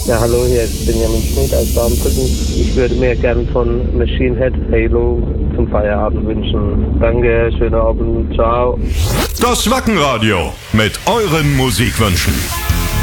Ja, hallo, hier ist Benjamin Schmidt aus Baumbrücken. Ich würde mir gern von Machine Head Halo zum Feierabend wünschen. Danke, schönen Abend, ciao. Das Wackenradio mit euren Musikwünschen.